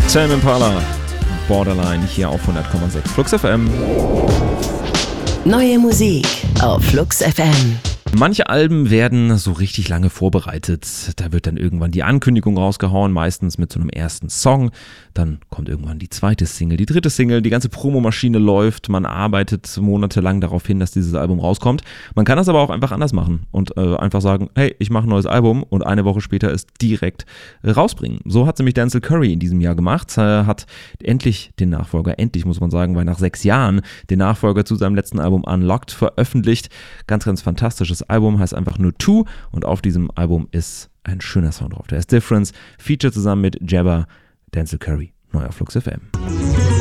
Tame Impala, Borderline hier auf 100,6 Flux FM. Neue Musik auf Flux FM. Manche Alben werden so richtig lange vorbereitet. Da wird dann irgendwann die Ankündigung rausgehauen, meistens mit so einem ersten Song. Dann kommt irgendwann die zweite Single, die dritte Single, die ganze Promomaschine läuft. Man arbeitet monatelang darauf hin, dass dieses Album rauskommt. Man kann das aber auch einfach anders machen und einfach sagen, hey, ich mache ein neues Album und eine Woche später es direkt rausbringen. So hat nämlich Denzel Curry in diesem Jahr gemacht. Hat endlich den Nachfolger, endlich muss man sagen, weil nach 6 Jahren den Nachfolger zu seinem letzten Album Unlocked veröffentlicht. Ganz, ganz fantastisches Album, heißt einfach nur Two und auf diesem Album ist ein schöner Sound drauf. Der ist Difference, Feature zusammen mit Jabba, Denzel Curry, neu auf Flux FM.